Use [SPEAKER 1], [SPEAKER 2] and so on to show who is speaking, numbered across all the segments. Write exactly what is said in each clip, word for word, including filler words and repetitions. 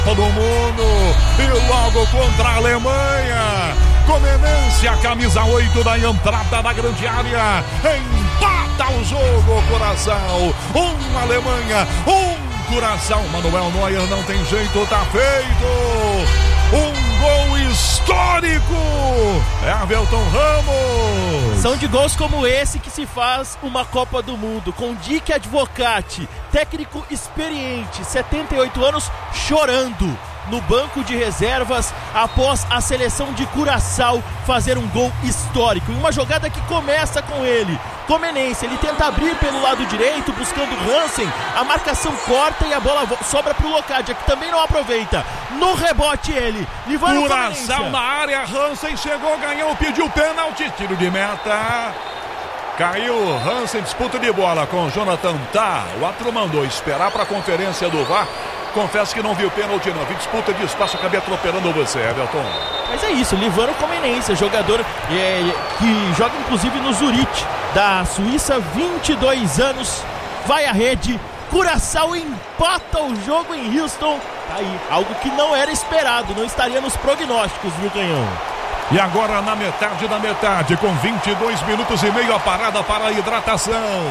[SPEAKER 1] do Mundo e logo contra a Alemanha. Comenência, camisa oito da entrada da grande área, empata o jogo, Curaçao, um Alemanha, um Curaçao. Manuel Neuer não tem jeito, tá feito. Um gol histórico, Everton Ramos.
[SPEAKER 2] São de gols como esse que se faz uma Copa do Mundo, com Dick Advocati, técnico experiente, setenta e oito anos, chorando no banco de reservas após a seleção de Curaçao fazer um gol histórico. E uma jogada que começa com ele, Comenense, ele tenta abrir pelo lado direito, buscando Hansen, a marcação corta e a bola sobra pro Locadia, que também não aproveita. No rebote ele, Livano
[SPEAKER 1] Curaçao na área, Hansen chegou, ganhou, pediu pênalti, tiro de meta. Caiu Hansen, disputa de bola com Jonathan Tah. O árbitro mandou esperar para a conferência do V A R. Confesso que não vi o pênalti, não vi disputa de espaço, acabei atropelando você, Everton.
[SPEAKER 2] Mas é isso, Livano Comenense, jogador é, que joga inclusive no Zurich da Suíça, vinte e dois anos, vai à rede, Curaçao empata o jogo em Houston. Tá aí, algo que não era esperado, não estaria nos prognósticos, viu, Canhão?
[SPEAKER 1] E agora na metade da metade, com vinte e dois minutos e meio, a parada para a hidratação.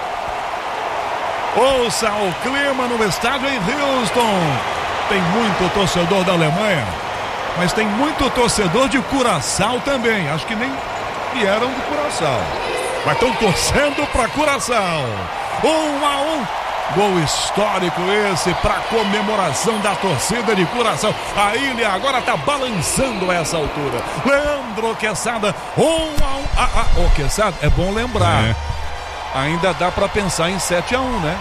[SPEAKER 1] Ouça o clima no estádio em Houston. Tem muito torcedor da Alemanha, mas tem muito torcedor de Curaçao também. Acho que nem vieram de Curaçao, mas estão torcendo para Curaçao. Um a um. Gol histórico esse para comemoração da torcida de Curaçao. A ilha agora está balançando a essa altura. Leandro Quesada, um a um. Ah, ah, ô Quesada, é bom lembrar. É. Ainda dá para pensar em sete a um, né?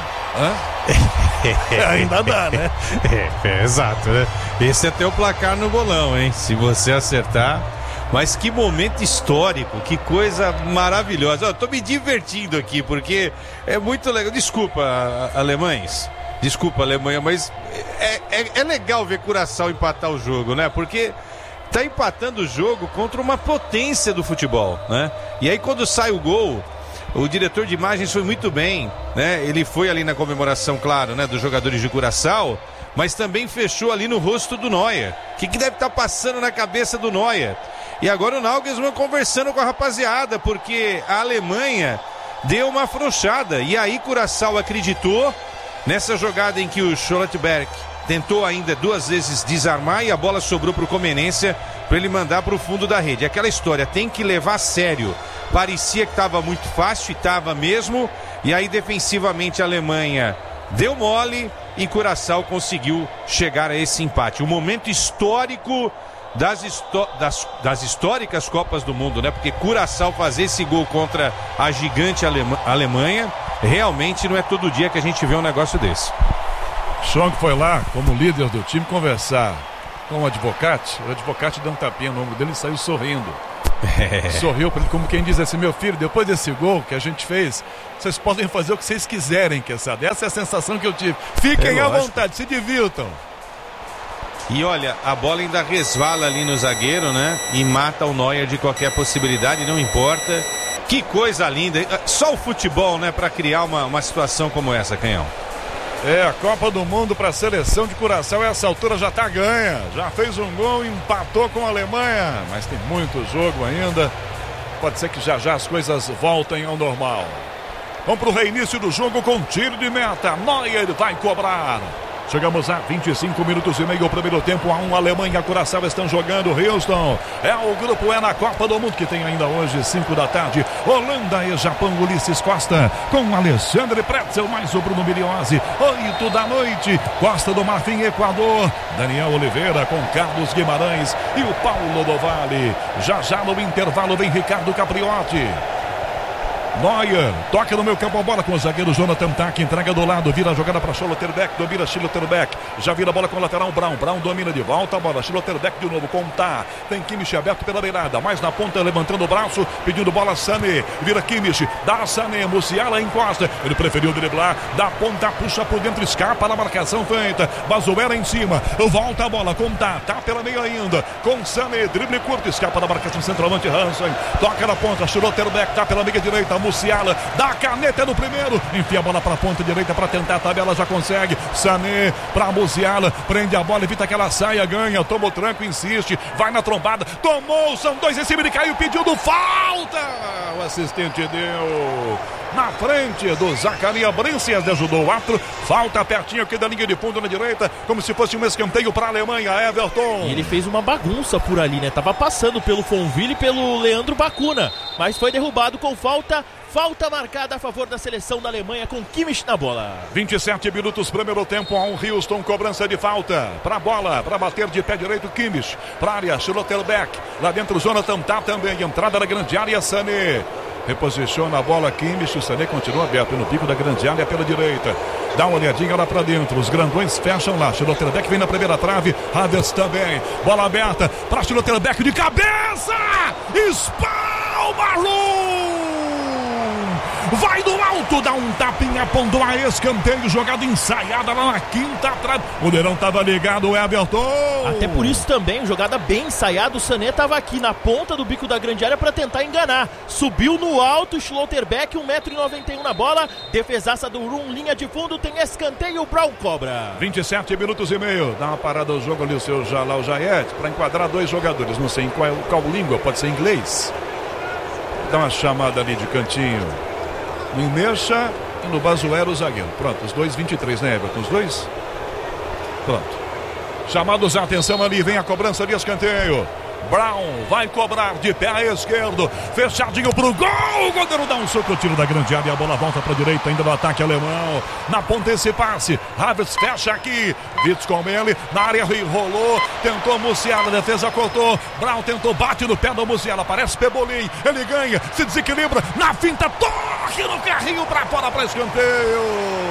[SPEAKER 1] Hã? Ainda dá, né?
[SPEAKER 3] É, é, exato, né? Esse é teu placar no bolão, hein? Se você acertar. Mas que momento histórico, que coisa maravilhosa. Eu tô me divertindo aqui, porque é muito legal. Desculpa, alemães. Desculpa, Alemanha, mas é, é, é legal ver Curaçao empatar o jogo, né? Porque tá empatando o jogo contra uma potência do futebol, né? E aí quando sai o gol, o diretor de imagens foi muito bem, né? Ele foi ali na comemoração, claro, né, dos jogadores de Curaçao, mas também fechou ali no rosto do Neuer. O que, que deve estar passando na cabeça do Neuer? E agora o Nagelsmann conversando com a rapaziada, porque a Alemanha deu uma afrouxada. E aí Curaçao acreditou nessa jogada em que o Schlotterbeck tentou ainda duas vezes desarmar e a bola sobrou para o Comenense para ele mandar para o fundo da rede. Aquela história, tem que levar a sério. Parecia que estava muito fácil e estava mesmo. E aí defensivamente a Alemanha deu mole e Curaçao conseguiu chegar a esse empate. Um momento histórico das, histó- das, das históricas Copas do Mundo, né? Porque Curaçao fazer esse gol contra a gigante Alema- Alemanha, realmente não é todo dia que a gente vê um negócio desse.
[SPEAKER 1] Chong foi lá, como líder do time, conversar com o Advocati. O Advocati deu um tapinha no ombro dele e saiu sorrindo. É. Sorriu para ele, como quem diz assim: meu filho, depois desse gol que a gente fez, vocês podem fazer o que vocês quiserem, quer saber? Essa é a sensação que eu tive. Fiquem é à vontade, se divirtam.
[SPEAKER 3] E olha, a bola ainda resvala ali no zagueiro, né? E mata o Neuer de qualquer possibilidade, não importa. Que coisa linda. Só o futebol, né, para criar uma, uma situação como essa, Canhão.
[SPEAKER 1] É, a Copa do Mundo para a seleção de Curaçao, essa altura já tá ganha. Já fez um gol, empatou com a Alemanha, mas tem muito jogo ainda. Pode ser que já já as coisas voltem ao normal. Vamos pro reinício do jogo com tiro de meta. Neuer vai cobrar. Chegamos a vinte e cinco minutos e meio, o primeiro tempo a um. Alemanha e Curaçao estão jogando. Houston é o grupo, é na Copa do Mundo, que tem ainda hoje, cinco da tarde. Holanda e Japão, Ulisses Costa com Alexandre Pretzel, mais o Bruno Miliozzi. oito da noite, Costa do Marfim, Equador. Daniel Oliveira com Carlos Guimarães e o Paulo do Vale. Já já no intervalo vem Ricardo Capriotti. Neuer, toca no meio campo a bola com o zagueiro Jonathan Tah, entrega do lado, vira a jogada para Schlotterbeck, domina Schlotterbeck, já vira a bola com o lateral Brown, Brown domina de volta a bola, Schlotterbeck de novo com Tah, tem Kimmich aberto pela beirada, mais na ponta, levantando o braço, pedindo bola Sané, vira Kimmich, dá Sané, Musiala encosta, ele preferiu driblar, dá ponta, puxa por dentro, escapa na marcação feita, Bazuera em cima, volta a bola com Tah, Tah pela meia ainda, com Sané, drible curto, escapa da marcação centralmente Hansen, toca na ponta, Schlotterbeck, Tah pela meia direita, Musiala, dá a caneta no primeiro, enfia a bola para a ponta direita para tentar a tabela, já consegue. Sané para Musiala, prende a bola, evita que ela saia, ganha, toma o tranco, insiste, vai na trombada, tomou, são dois em cima, ele caiu, pediu do falta. O assistente deu na frente do Zacarias Brincies, ajudou o ato. Falta pertinho aqui da linha de fundo na direita, como se fosse um escanteio para a Alemanha. Everton.
[SPEAKER 2] E ele fez uma bagunça por ali, né? Tava passando pelo Fonville e pelo Leandro Bacuna, mas foi derrubado com falta. Falta marcada a favor da seleção da Alemanha com Kimmich na bola.
[SPEAKER 1] vinte e sete minutos, primeiro tempo, a um Houston, cobrança de falta. Pra bola, pra bater de pé direito, Kimmich. Pra área, Schlotterbeck. Lá dentro, Jonathan tá também. Entrada da grande área, Sané. Reposiciona a bola, Kimmich. O Sané continua aberto no pico da grande área pela direita. Dá uma olhadinha lá pra dentro. Os grandões fecham lá. Schlotterbeck vem na primeira trave. Havertz também. Bola aberta pra Schlotterbeck de cabeça. Espalma vai do alto, dá um tapinha, apontou a escanteio, jogada ensaiada lá na quinta trave. O goleirão tava ligado, o Everton.
[SPEAKER 2] Até por isso também, jogada bem ensaiada, o Sané tava aqui na ponta do bico da grande área para tentar enganar. Subiu no alto, Schlotterbeck, um metro e noventa e um na bola, defesaça do Rum, linha de fundo, tem escanteio, o Brown cobra.
[SPEAKER 1] vinte e sete minutos e meio, dá uma parada ao jogo ali o seu Jalal Jayet, para enquadrar dois jogadores, não sei em qual, qual língua, pode ser inglês. Dá uma chamada ali de cantinho. No Imecha e no Bazuero, o zagueiro. Pronto, os dois vinte e três, né, Everton? Os dois? Pronto. Chamados a atenção ali, vem a cobrança de escanteio. Brown vai cobrar de pé esquerdo, fechadinho pro gol, o goleiro dá um soco, tiro da grande área, a bola volta pra direita, ainda no ataque alemão, na ponta esse passe, Havertz fecha aqui, Witz com ele, na área rolou, tentou Musiala, a defesa cortou, Brown tentou, bate no pé do Musiala, parece Pebolim, ele ganha, se desequilibra, na finta, toque no carrinho pra fora pra escanteio,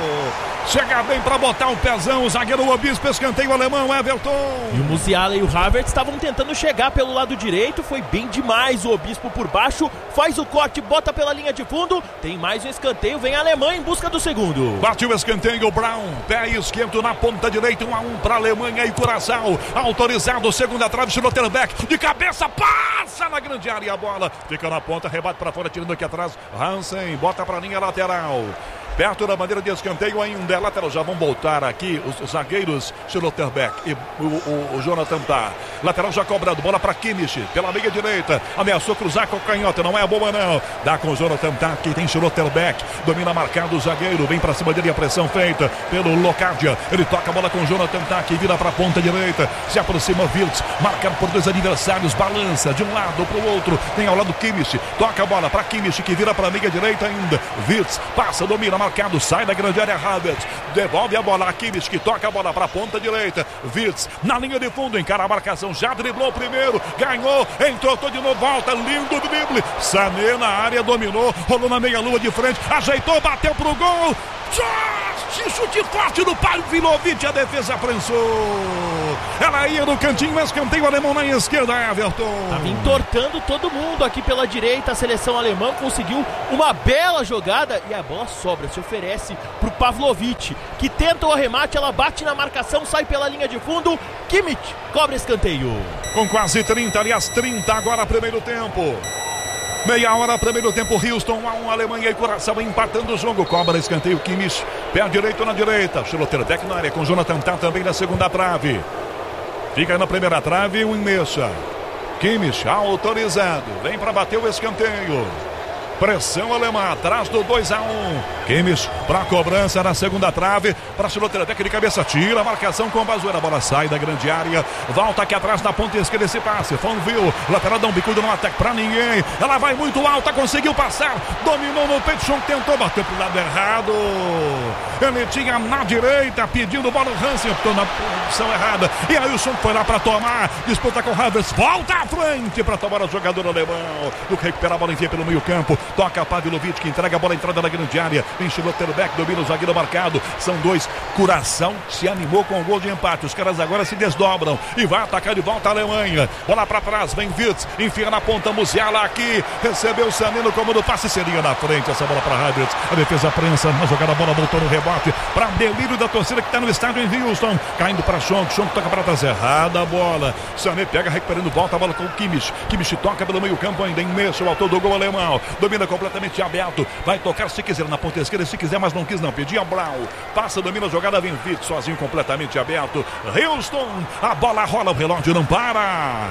[SPEAKER 1] chega bem pra botar um pezão, o zagueiro o Obispo, escanteio alemão, Everton.
[SPEAKER 2] E o Musiala e o Havertz estavam tentando chegar pelo lado direito, foi bem demais o Obispo por baixo, faz o corte, bota pela linha de fundo, tem mais um escanteio, vem a Alemanha em busca do segundo.
[SPEAKER 1] Bate o escanteio, Brown, pé esquerdo na ponta direita, um a um para Alemanha e Curaçao, autorizado, segunda trave, Schlotterbeck, de cabeça, passa na grande área, a bola fica na ponta, rebate para fora, tirando aqui atrás, Hansen, bota para a linha lateral. Perto da bandeira de escanteio ainda, é lateral, já vão voltar aqui os, os zagueiros, Schlotterbeck e o, o, o Jonathan tá. Lateral já cobrando, bola para Kimmich, pela meia direita, ameaçou cruzar com o canhota, não é boa não. Dá com o Jonathan tá, aqui tem Schlotterbeck, domina marcado o zagueiro, vem para cima dele a pressão feita pelo Locadia. Ele toca a bola com o Jonathan tá, que vira para a ponta direita, se aproxima Wirtz, marcado por dois adversários, balança de um lado para o outro, tem ao lado Kimmich, toca a bola para Kimmich, que vira para a meia direita ainda. Wirtz passa, domina marcado, sai da grande área, Havertz devolve a bola a Kimmich, que toca a bola para a ponta direita, Wirtz na linha de fundo, encara a marcação, já driblou o primeiro, ganhou, entrou de novo, volta, lindo drible, Sané na área, dominou, rolou na meia lua de frente, ajeitou, bateu pro gol, chute forte do Pavlovic, a defesa prensou, ela ia no cantinho, escanteio alemão na esquerda, Everton.
[SPEAKER 2] Tava entortando todo mundo aqui pela direita, a seleção alemã conseguiu uma bela jogada e a bola sobra, se oferece pro Pavlovic, que tenta o arremate, ela bate na marcação, sai pela linha de fundo, Kimmich cobra escanteio.
[SPEAKER 1] Com quase trinta, aliás trinta agora primeiro tempo. Meia hora, primeiro tempo, Houston um a um, Alemanha e Curaçao empatando o jogo, cobra escanteio, Kimmich, pé direito na direita, Schlotterbeck na área com Jonathan tá também na segunda trave, fica na primeira trave o Imecha, Kimmich autorizado, vem para bater o escanteio, pressão alemã, atrás do dois a um, Kimmich para cobrança na segunda trave, para Schlotterbeck de cabeça, tira a marcação com o Bazuero, a bola sai da grande área, volta aqui atrás na ponta esquerda esse passe, Fonville, lateral dá um bicudo no ataque para ninguém, ela vai muito alta, conseguiu passar, dominou no peito, Schonk tentou, bateu pro lado errado, ele tinha na direita, pedindo bola, o Hansen optou na posição errada, e aí o Schonk foi lá para tomar, disputa com o Havertz, volta à frente para tomar o jogador alemão, o que recupera a bola, enfia pelo meio campo, toca Pavlovic, que entrega a bola, entrada na grande área, vem Schlotterbeck, domina o zagueiro marcado, são dois, Curaçao se animou com o gol de empate, os caras agora se desdobram e vai atacar de volta a Alemanha, bola pra trás, vem Wirtz, enfia na ponta, Musiala aqui, recebeu o Sané no comando, passe seria na frente, essa bola pra Havertz, a defesa prensa, na jogada a bola voltou no rebote, pra delírio da torcida que tá no estádio em Houston, caindo pra Schonk, Schonk toca pra trás, errada a bola, Sané pega, recuperando, volta a bola com o Kimmich, Kimmich toca pelo meio campo ainda, em meio, o autor do gol alemão, domina domina completamente aberto, vai tocar se quiser na ponta esquerda, se quiser, mas não quis não, pedia Brown, passa, domina a jogada, vem Vic sozinho completamente aberto, Houston, a bola rola, o relógio não para.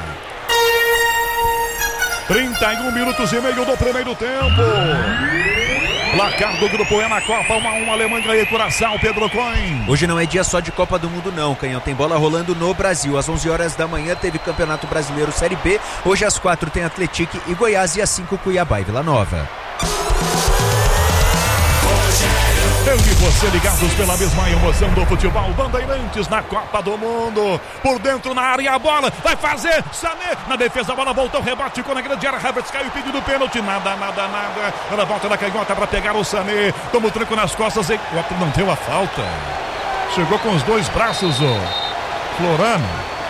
[SPEAKER 1] trinta e um minutos e meio do primeiro tempo. Placar do Grupo E na Copa, um a um, Alemanha e Curaçao, Pedro Coin.
[SPEAKER 4] Hoje não é dia só de Copa do Mundo não, Canhão. Tem bola rolando no Brasil. Às onze horas da manhã teve Campeonato Brasileiro Série B. Hoje às quatro tem Atlético e Goiás e às cinco Cuiabá e Vila Nova.
[SPEAKER 1] Eu e você ligados pela mesma emoção do futebol. Bandeirantes na Copa do Mundo. Por dentro na área, a bola vai fazer. Sané na defesa, a bola voltou, rebate com a grande área. Havertz caiu pedindo pênalti. Nada, nada, nada. Ela volta na canhota para pegar o Sané. Toma o tranco nas costas. E o outro não deu a falta. Chegou com os dois braços, o Florano.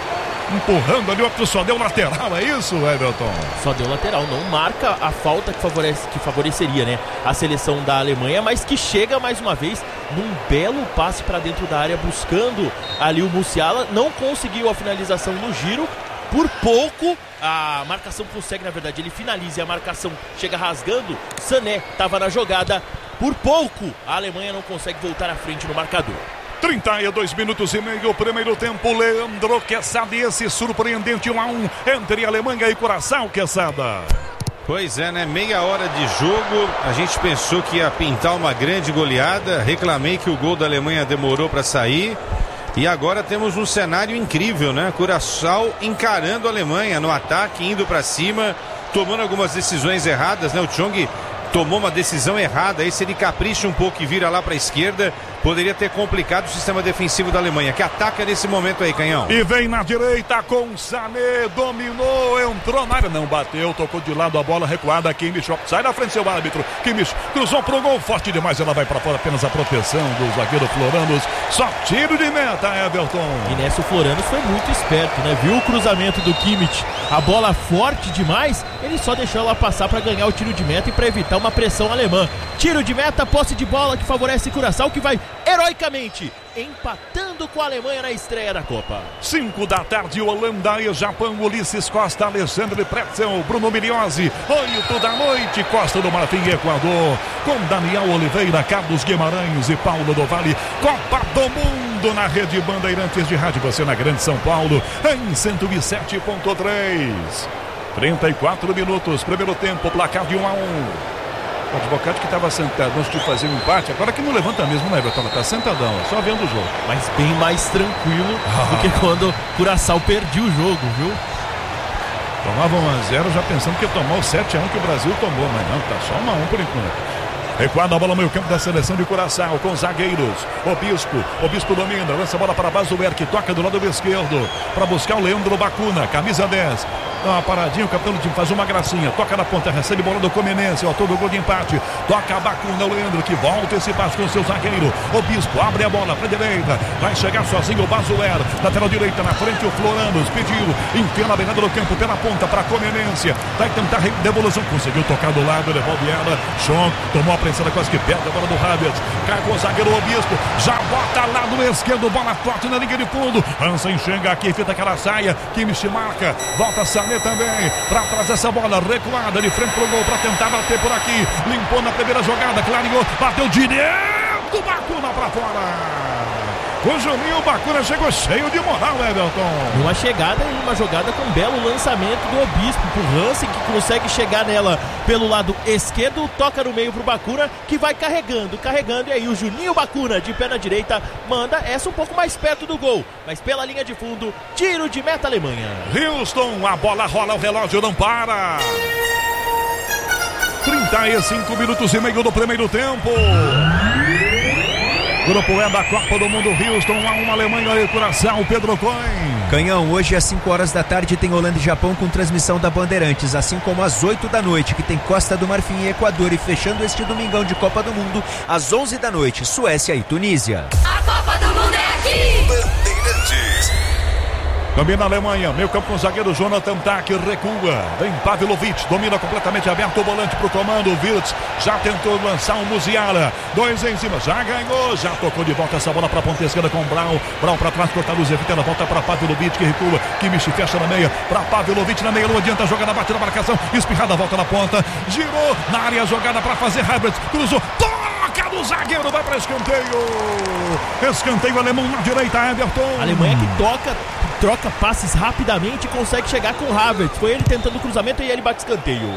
[SPEAKER 1] Empurrando ali, o outro só deu lateral, é isso, Everton?
[SPEAKER 2] Só deu lateral, não marca a falta que, favorece, que favoreceria, né, a seleção da Alemanha, mas que chega mais uma vez num belo passe para dentro da área, buscando ali o Musiala, não conseguiu a finalização no giro, por pouco a marcação consegue, na verdade, ele finaliza e a marcação chega rasgando, Sané estava na jogada, por pouco a Alemanha não consegue voltar à frente no marcador.
[SPEAKER 1] trinta e dois minutos e meio, primeiro tempo, Leandro Quesada, esse surpreendente um a um entre Alemanha e Curaçao, Quesada.
[SPEAKER 3] Pois é, né? Meia hora de jogo, a gente pensou que ia pintar uma grande goleada, reclamei que o gol da Alemanha demorou para sair e agora temos um cenário incrível, né? Curaçao encarando a Alemanha no ataque, indo para cima, tomando algumas decisões erradas, né? O Chong tomou uma decisão errada, aí se ele capricha um pouco e vira lá para a esquerda, poderia ter complicado o sistema defensivo da Alemanha, que ataca nesse momento aí, Canhão.
[SPEAKER 1] E vem na direita com Sané, dominou, entrou na área, não bateu, tocou de lado a bola recuada, Kimmich, sai da frente seu árbitro, Kimmich cruzou pro gol, forte demais, ela vai para fora, apenas a proteção do zagueiro Florandos, só tiro de meta, Everton.
[SPEAKER 2] E nessa o Florandos foi muito esperto, né? Viu o cruzamento do Kimmich, a bola forte demais, ele só deixou ela passar para ganhar o tiro de meta e para evitar uma pressão alemã. Tiro de meta, posse de bola que favorece Curaçao, que vai heroicamente empatando com a Alemanha na estreia da Copa.
[SPEAKER 1] cinco da tarde, Holanda e Japão, Ulisses Costa, Alexandre Pretzel, Bruno Miliozzi, oito da noite, Costa do Marfim, Equador, com Daniel Oliveira, Carlos Guimarães e Paulo do Vale, Copa do Mundo na Rede Bandeirantes de Rádio, você na Grande São Paulo, em cento e sete ponto três. trinta e quatro minutos, primeiro tempo, placar de um a um. O Advocati que estava sentado antes de fazer o empate, agora que não levanta mesmo, né, Everton? Está sentadão, só vendo o jogo.
[SPEAKER 2] Mas bem mais tranquilo ah. do que quando Curaçao perdia o jogo, viu?
[SPEAKER 1] Tomava um a zero já pensando que ia tomar o sete a um que o Brasil tomou, mas não, tá só um a um por enquanto. Recuada a bola no meio campo da seleção de Curaçao com zagueiros. O Bispo, o Bispo domina, lança a bola para a base do Erck, toca do lado esquerdo para buscar o Leandro Bacuna, camisa dez. Dá uma paradinha, o capitão do time faz uma gracinha, toca na ponta, recebe bola do Comenense, ó, todo gol de empate, toca a Bacuna, o Leandro que volta esse passe com o seu zagueiro, o Bispo abre a bola para a direita, vai chegar sozinho o Bazuer, lateral direita na frente o Florandos, pediu, enfia na beirada do campo pela ponta para Comenense, vai tentar devolução, conseguiu tocar do lado, devolve ela, Chong, tomou a pressão, quase que perde a bola do Havertz, cai com o zagueiro o Bispo, já bota lado esquerdo, bola forte na linha de fundo, Hansen chega aqui, fita aquela saia, Kimmich marca, volta a Sané também, para trazer essa bola recuada de frente pro gol, para tentar bater por aqui, limpou na primeira jogada, clareou, bateu direto, Bacuna para fora. O Juninho Bacuna chegou cheio de moral, Everton.
[SPEAKER 2] Uma chegada e uma jogada com um belo lançamento do Obispo pro Hansen, que consegue chegar nela pelo lado esquerdo, toca no meio pro Bacuna, que vai carregando, carregando, e aí o Juninho Bacuna de pé na direita manda essa um pouco mais perto do gol, mas pela linha de fundo, tiro de meta Alemanha.
[SPEAKER 1] Houston, a bola rola, o relógio não para. trinta e cinco minutos e meio do primeiro tempo. Grupo E da Copa do Mundo, Houston, um a um, Alemanha e Curaçao, Pedro Coin.
[SPEAKER 4] Canhão, hoje às cinco horas da tarde tem Holanda e Japão com transmissão da Bandeirantes, assim como às oito da noite, que tem Costa do Marfim e Equador, e fechando este domingão de Copa do Mundo, às onze da noite, Suécia e Tunísia.
[SPEAKER 5] A Copa do Mundo é aqui! Bandeirantes.
[SPEAKER 1] Domina a Alemanha, meio campo com o zagueiro Jonathan Tah, que recua. Vem Pavlovic, domina completamente aberto o volante pro comando. O Wirtz já tentou lançar um Musiala. Dois em cima, já ganhou, já tocou de volta essa bola pra ponta esquerda com o Brown. Brown pra trás, cortado, evitando a volta pra Pavlovic, que recua. Kimmich fecha na meia, pra Pavlovic na meia, não adianta, jogada, bate na marcação, espirrada, volta na ponta. Girou na área, jogada pra fazer Havertz, cruzou, toca do zagueiro, vai pra escanteio. Escanteio alemão na direita, Everton.
[SPEAKER 2] A Alemanha que toca, troca passes rapidamente e consegue chegar com o Havertz. Foi ele tentando o cruzamento e ele bate escanteio.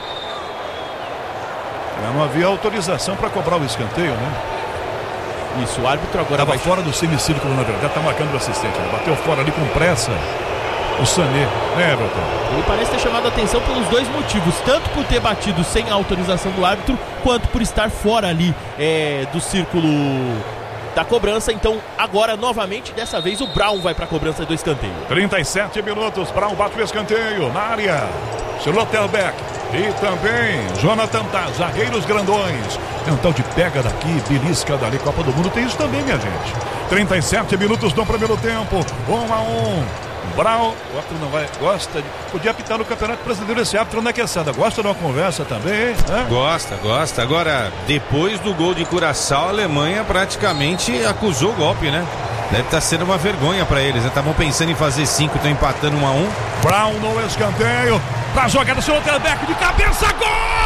[SPEAKER 1] Não havia autorização para cobrar o escanteio, né?
[SPEAKER 2] Isso, o árbitro agora
[SPEAKER 1] Tava
[SPEAKER 2] vai...
[SPEAKER 1] fora do semicírculo, na verdade, tá marcando o assistente, né? Bateu fora ali com pressa o Sané, né, Everton?
[SPEAKER 2] Ele parece ter chamado a atenção pelos dois motivos, tanto por ter batido sem a autorização do árbitro, quanto por estar fora ali é, do círculo da cobrança. Então agora novamente, dessa vez o Brown vai para a cobrança do escanteio.
[SPEAKER 1] trinta e sete minutos, Brown bate o escanteio na área. Schlotterbeck e também Jonathan Tah, zagueiros grandões. Tem um tal de pega daqui, belisca dali, Copa do Mundo tem isso também, minha gente. trinta e sete minutos no primeiro tempo, um a um. Brown, o árbitro não vai, gosta de, podia apitar no Campeonato Brasileiro esse árbitro, não é quesada, gosta de uma conversa também, né?
[SPEAKER 3] Gosta, gosta. Agora, depois do gol de Curaçao, a Alemanha praticamente acusou o golpe, né? Deve estar sendo uma vergonha para eles, né? Estavam pensando em fazer cinco, estão empatando um a um.
[SPEAKER 1] Brown no escanteio, pra jogada, Schlotterbeck de cabeça, gol!